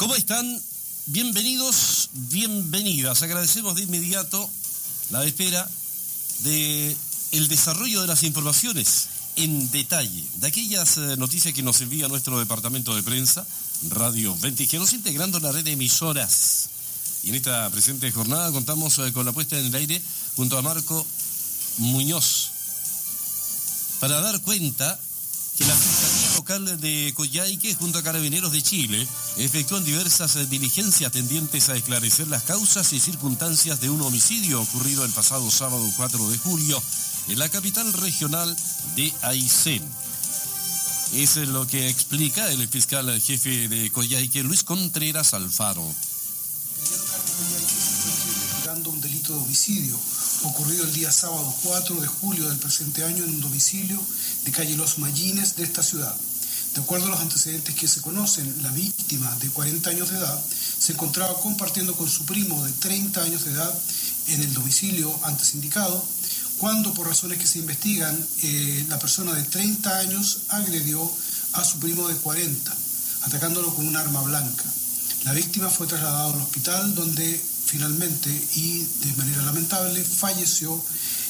¿Cómo están? Bienvenidos, bienvenidas. Agradecemos de inmediato la espera de el desarrollo de las informaciones en detalle, de aquellas noticias que nos envía nuestro departamento de prensa, Radio Ventigeros, integrando la red de emisoras. Y en esta presente jornada contamos con la puesta en el aire junto a Marco Muñoz para dar cuenta que la Fiscalía Local de Coyhaique junto a Carabineros de Chile efectúan diversas diligencias tendientes a esclarecer las causas y circunstancias de un homicidio ocurrido el pasado sábado 4 de julio en la capital regional de Aysén. Es lo que explica el fiscal jefe de Coyhaique, Luis Contreras Alfaro. Investigando un delito de homicidio ocurrido el día sábado 4 de julio del presente año en un domicilio de calle Los Mallines de esta ciudad. De acuerdo a los antecedentes que se conocen, la víctima de 40 años de edad se encontraba compartiendo con su primo de 30 años de edad en el domicilio antes indicado, cuando por razones que se investigan, la persona de 30 años agredió a su primo de 40, atacándolo con un arma blanca. La víctima fue trasladada al hospital donde finalmente y de manera lamentable falleció